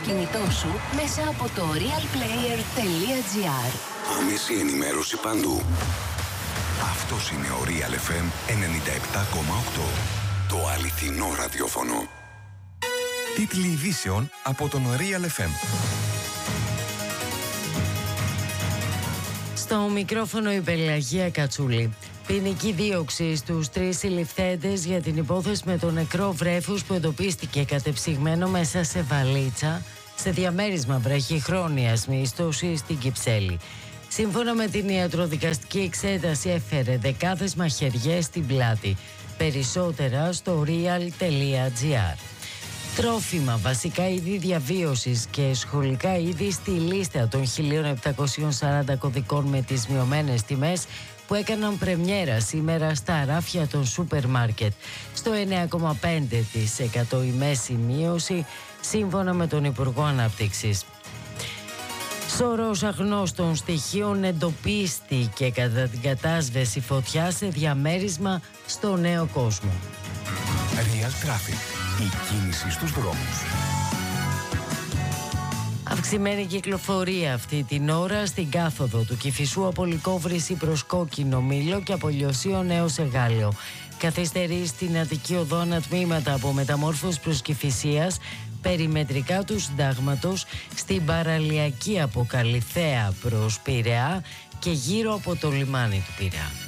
κινητό σου μέσα από το realplayer.gr. Άμεση ενημέρωση παντού. Αυτός είναι ο Real FM 97,8. Το αληθινό ραδιόφωνο. Τίτλοι ειδήσεων από τον Real FM. Στο μικρόφωνο η Πελαγία Κατσούλη. Ποινική δίωξη στους 3 συλληφθέντες για την υπόθεση με το νεκρό βρέφος που εντοπίστηκε κατεψυγμένο μέσα σε βαλίτσα σε διαμέρισμα βραχυχρόνιας μίσθωσης στην Κυψέλη. Σύμφωνα με την ιατροδικαστική εξέταση έφερε δεκάδες μαχαιριές στην πλάτη. Περισσότερα στο real.gr. Τρόφιμα, βασικά είδη διαβίωσης και σχολικά είδη στη λίστα των 1.740 κωδικών με τις μειωμένες τιμές που έκαναν πρεμιέρα σήμερα στα ράφια των σούπερ μάρκετ. Στο 9,5% η μέση μείωση σύμφωνα με τον Υπουργό Ανάπτυξης. Σωρός αγνώστων στοιχείων εντοπίστηκε κατά την κατάσβεση φωτιά σε διαμέρισμα στο Νέο Κόσμο. Real Traffic. Η κίνηση στους δρόμους. Αυξημένη κυκλοφορία αυτή την ώρα στην κάθοδο του Κηφισού από Λυκόβρηση προς Κόκκινο Μήλο και από Λιωσίων έως Εγάλεο. Καθυστερεί στην Αττική Οδό ανατμήματα από Μεταμόρφωση προς Κηφισίας, περιμετρικά του Συντάγματος, στην παραλιακή από Καλιθέα προς Πειραιά και γύρω από το λιμάνι του Πειραιά.